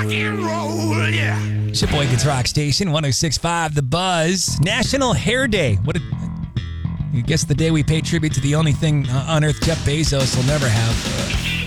and roll, yeah. Sheboygan's Rock Station, 106.5 The Buzz. National Hair Day. I guess the day we pay tribute to the only thing on earth Jeff Bezos will never have.